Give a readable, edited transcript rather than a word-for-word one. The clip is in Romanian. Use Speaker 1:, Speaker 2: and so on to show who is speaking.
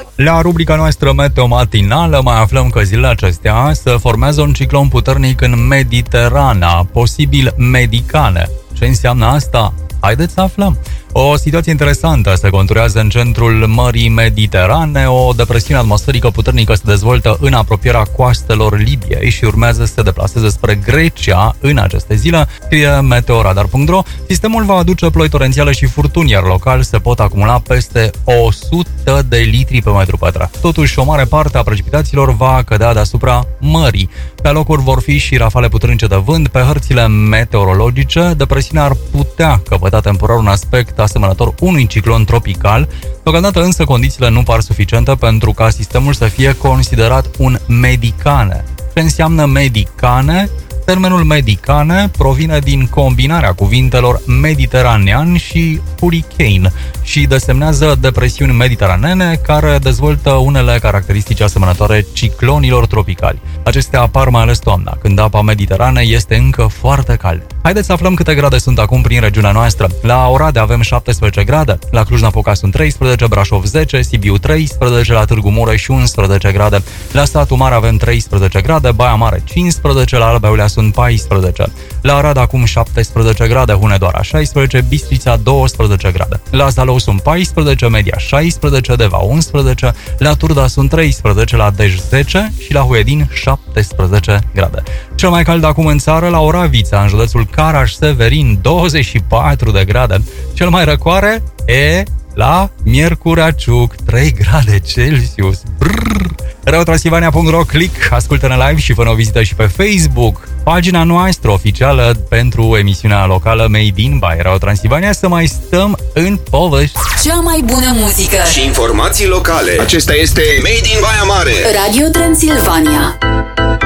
Speaker 1: La rubrica noastră meteo matinală mai aflăm că zilele acestea se formează un ciclon puternic în Mediterana, posibil Medicane. Ce înseamnă asta? Haideți să aflăm. O situație interesantă se conturează în centrul Mării Mediterane. O depresiune atmosferică puternică se dezvoltă în apropierea coastelor Libiei și urmează să se deplaseze spre Grecia în aceste zile, scrie meteoradar.ro. Sistemul va aduce ploi torențiale și furtuni, iar local se pot acumula peste 100 de litri pe metru pătrat. Totuși, o mare parte a precipitațiilor va cădea deasupra mării. Pe locuri vor fi și rafale puternice de vânt. Pe hărțile meteorologice, depresiunea ar putea căpăta temporar un aspect asemănător unui ciclon tropical. Deocamdată însă condițiile nu par suficiente pentru ca sistemul să fie considerat un medicane. Ce înseamnă medicane? Termenul medicane provine din combinarea cuvintelor mediteranean și hurricane și desemnează depresiuni mediteranene care dezvoltă unele caracteristici asemănătoare ciclonilor tropicali. Acestea apar mai ales toamna, când apa Mediteranei este încă foarte caldă. Haideți să aflăm câte grade sunt acum prin regiunea noastră. La Oradea avem 17 grade, la Cluj-Napoca sunt 13, Brașov 10, Sibiu 13, la Târgu Mureș 11 grade, la Satu Mare avem 13 grade, Baia Mare 15, la Alba Iulia sunt 14, la Arad acum 17 grade, Hunedoara 16, Bistrița 12 grade, la Zalău sunt 14, Media 16, Deva 11, la Turda sunt 13, la Dej 10 și la Huedin 17 grade. Cel mai cald acum în țară la Oravița, în județul Caraș-Severin, 24 de grade. Cel mai răcoare e la Miercurea Ciuc, 3 grade Celsius. Reotransilvania.ro, click, ascultă-ne live și fă-ne o vizită și pe Facebook, pagina noastră oficială pentru emisiunea locală Made in by Reotransilvania, să mai stăm în povești.
Speaker 2: Cea mai bună muzică
Speaker 3: și informații locale. Acesta este Made in Baia Mare.
Speaker 2: Radio Transilvania.